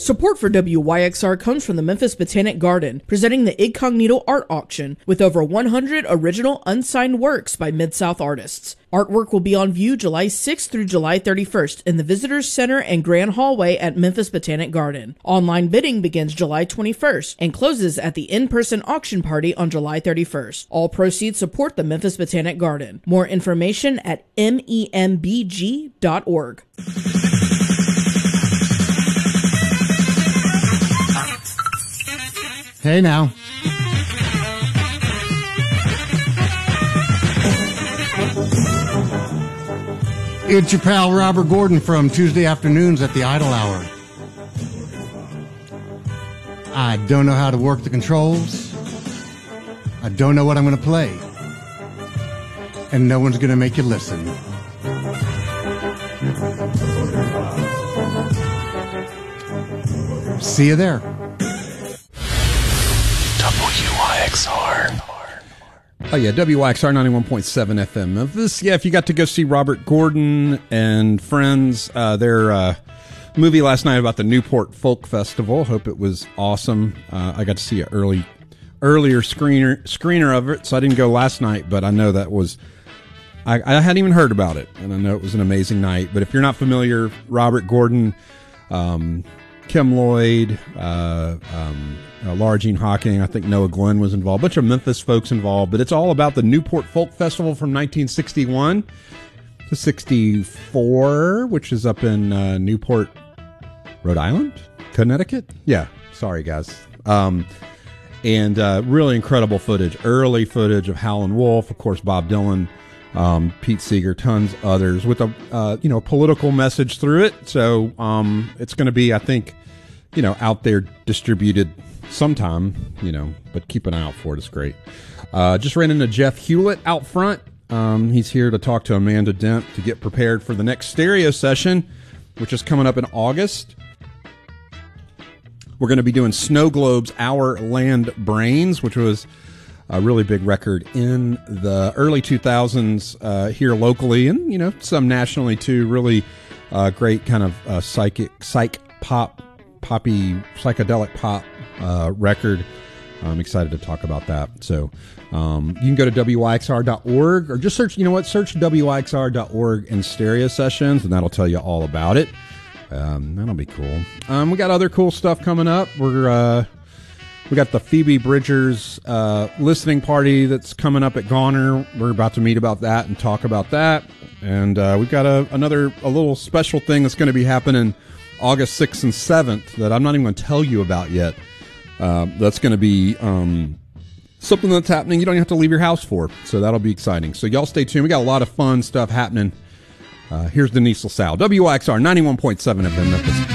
Support for WYXR comes from the Memphis Botanic Garden, presenting the Incognito Art Auction with over 100 original unsigned works by Mid-South artists. Artwork will be on view July 6th through July 31st in the Visitors Center and Grand Hallway at Memphis Botanic Garden. Online bidding begins July 21st and closes at the in-person auction party on July 31st. All proceeds support the Memphis Botanic Garden. More information at membg.org. Hey now. It's your pal Robert Gordon from Tuesday Afternoons at the Idle Hour. I don't know how to work the controls. I don't know what I'm going to play. And no one's going to make you listen. See you there. WYXR. Oh yeah, WYXR 91.7 FM Memphis. Yeah, if you got to go see Robert Gordon and friends, their movie last night about the Newport Folk Festival. Hope it was awesome. I got to see an earlier screener of it, so I didn't go last night, but I know that was... I hadn't even heard about it, and I know it was an amazing night. But if you're not familiar, Robert Gordon, Kim Lloyd, Laura Jean Hawking, I think Noah Glenn was involved, a bunch of Memphis folks involved, but it's all about the Newport Folk Festival from 1961 to 64, which is up in Newport, Rhode Island, Connecticut. Yeah, sorry guys. And really incredible footage, early footage of Howlin' Wolf, of course Bob Dylan, Pete Seeger, tons others with a political message through it. So it's going to be, I think, out there distributed sometime, but keep an eye out for it. It's great. Just ran into Jeff Hewlett out front. He's here to talk to Amanda Dent to get prepared for the next stereo session, which is coming up in August. We're going to be doing Snow Globe's Our Land Brains, which was a really big record in the early 2000s here locally and, some nationally too. Really great kind of psychedelic pop record. I'm excited to talk about that. So you can go to WYXR.org or just search, search WYXR.org and stereo sessions, and that'll tell you all about it. That'll be cool. We got other cool stuff coming up. We got the Phoebe Bridgers listening party that's coming up at Goner. We're about to meet about that and talk about that. And we've got a little special thing that's going to be happening August 6th and 7th that I'm not even going to tell you about yet. That's going to be something that's happening you don't even have to leave your house for. So that'll be exciting. So y'all stay tuned. We got a lot of fun stuff happening. Here's Denise LaSalle, WYXR 91.7 FM Memphis.